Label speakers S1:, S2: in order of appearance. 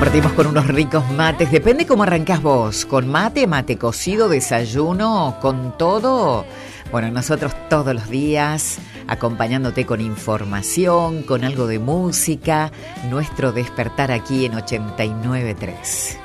S1: Compartimos con unos ricos mates. Depende cómo arrancás vos. Con mate, mate cocido, desayuno, con todo. Bueno, nosotros todos los días acompañándote con información, con algo de música. Nuestro despertar aquí en 89.3.